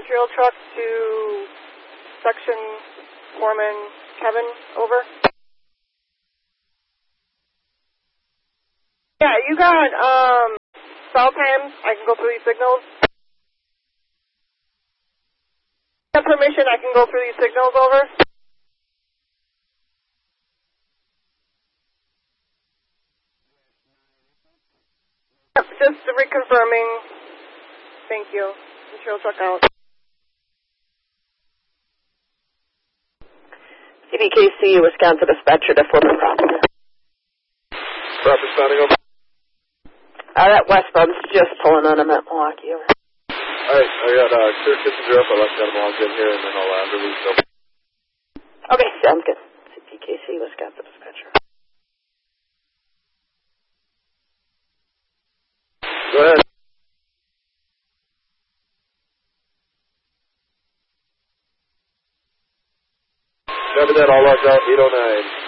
trail truck to section foreman Kevin, over. Yeah, you got cell times. I can go through these signals. Have permission, I can go through these signals, over. Yep, just reconfirming. Thank you. Trail truck out. CBKC, Wisconsin dispatcher to Fort Proper. Proper standing over. That westbound's just pulling on him at Milwaukee. Over. Alright, I got Kirk Kissinger up. I'll let them logged in here and then I'll release them. Okay, sounds good. CBKC, Wisconsin dispatcher. Go ahead. Copy that, all logged out, 809.